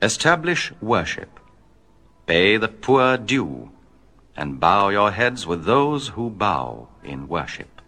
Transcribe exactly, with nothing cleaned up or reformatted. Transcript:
Establish worship. Pay the poor due, and bow your heads with those who bow in worship.